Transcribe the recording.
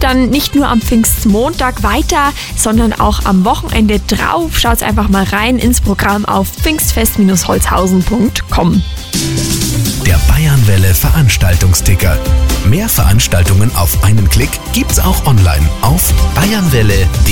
dann nicht nur am Pfingstmontag weiter, sondern auch am Wochenende drauf. Schaut einfach mal rein ins Programm auf pfingstfest-holzhausen.com. Der Bayernwelle Veranstaltungsticker. Mehr Veranstaltungen auf einen Klick gibt's auch online auf bayernwelle.de.